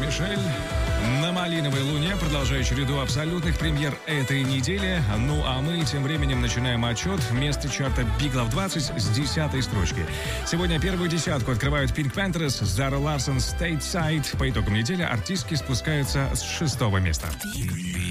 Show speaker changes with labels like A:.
A: Мишель. На малиновой луне, продолжая череду абсолютных премьер этой недели. Ну а мы тем временем начинаем отчет. Место чарта Big Love 20 с 10-й строчки. Сегодня первую десятку открывают Pink Panthers, Zara Larsson, Stateside. По итогам недели артистки спускаются с 6-го места.